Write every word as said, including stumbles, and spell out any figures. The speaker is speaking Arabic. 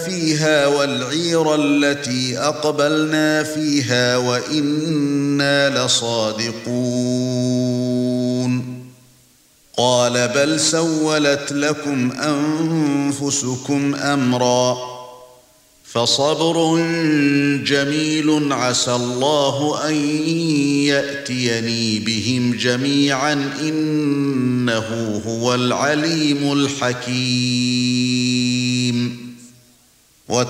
فيها والعير التي أقبلنا فيها وإنا لصادقون قال بل سولت لكم أنفسكم أمرا فصبر جميل عسى الله أن يأتيني بهم جميعا إنه هو العليم الحكيم